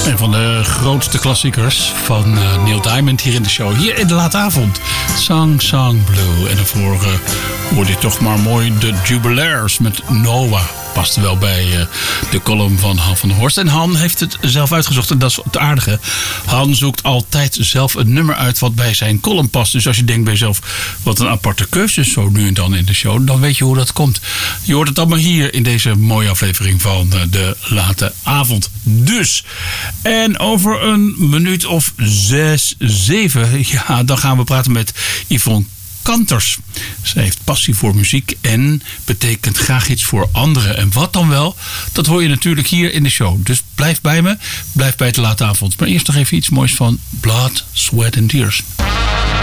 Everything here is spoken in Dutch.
Een van de grootste klassiekers van Neil Diamond hier in de show. Hier in de late avond. Song Blue. En daarvoor hoorde je toch maar mooi de Jubilaires met Noah. Past wel bij de column van Han van der Horst. En Han heeft het zelf uitgezocht. En dat is het aardige. Han zoekt altijd zelf een nummer uit wat bij zijn column past. Dus als je denkt bij jezelf, wat een aparte keuze zo nu en dan in de show. Dan weet je hoe dat komt. Je hoort het allemaal hier in deze mooie aflevering van de late avond. Dus. En over een minuut of 6, 7. Ja, dan gaan we praten met Yvonne Kanters. Ze heeft passie voor muziek en betekent graag iets voor anderen. En wat dan wel, dat hoor je natuurlijk hier in de show. Dus blijf bij me, blijf bij de late avond. Maar eerst nog even iets moois van Blood, Sweat and Tears.